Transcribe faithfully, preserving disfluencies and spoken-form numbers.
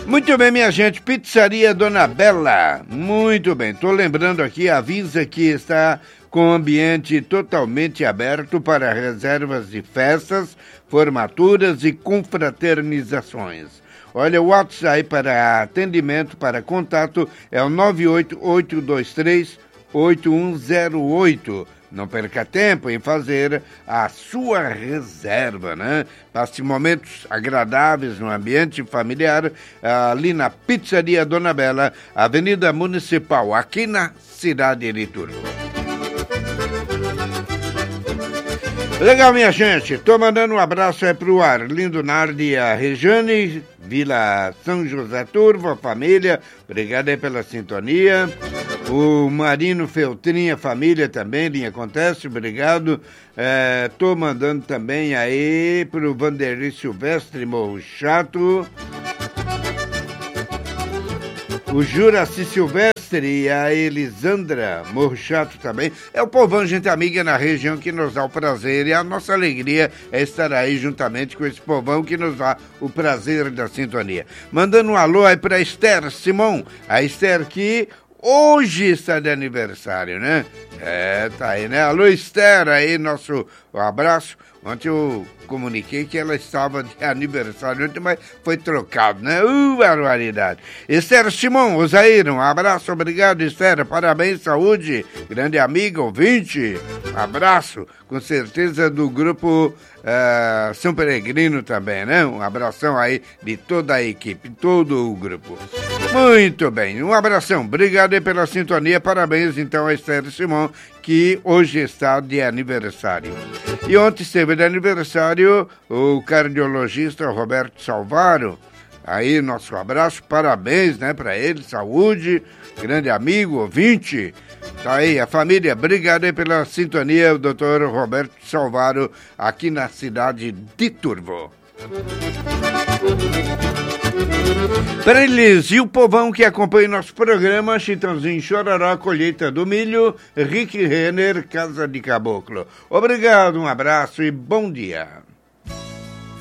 Muito bem, minha gente, Pizzaria Dona Bela, muito bem, tô lembrando aqui, avisa que está com o ambiente totalmente aberto para reservas de festas, formaturas e confraternizações. Olha, o WhatsApp para atendimento, para contato, é o nove oito oito dois três oito um zero oito. Não perca tempo em fazer a sua reserva, né? Passe momentos agradáveis no ambiente familiar ali na Pizzaria Dona Bela, Avenida Municipal, aqui na cidade de Turvo. Legal, minha gente. Tô mandando um abraço aí pro Arlindo Nardi e a Rejane, Vila São José Turvo, a família. Obrigado aí pela sintonia. O Marino Feltrinha, família também, linha Acontece, obrigado. É, tô mandando também aí pro Vanderlei Silvestre, Morro Chato. O Juraci Silvestre e a Elisandra Morro Chato também. É o povão, gente amiga na região que nos dá o prazer e a nossa alegria é estar aí juntamente com esse povão que nos dá o prazer da sintonia. Mandando um alô aí pra Esther Simão, a Esther que hoje está de aniversário, né? É, tá aí, né? Alô, Esther, aí, nosso abraço. Ontem eu comuniquei que ela estava de aniversário ontem, mas foi trocado, né? Uh, barbaridade. Esther Simão, Osaíra, um abraço, obrigado, Esther. Parabéns, saúde, grande amiga, ouvinte. Abraço, com certeza, do grupo uh, São Peregrino também, né? Um abração aí de toda a equipe, todo o grupo. Muito bem, um abração, obrigado aí pela sintonia, parabéns então a Esther Simão, que hoje está de aniversário. E ontem esteve de aniversário o cardiologista Roberto Salvaro. Aí, nosso abraço, parabéns, né, para ele, saúde, grande amigo, ouvinte. Tá aí, a família, obrigado aí pela sintonia, o doutor Roberto Salvaro, aqui na cidade de Turvo. Para eles e o povão que acompanha nosso programa, Chitãozinho Chororó, Colheita do Milho, Rick Renner, Casa de Caboclo. Obrigado, um abraço e bom dia.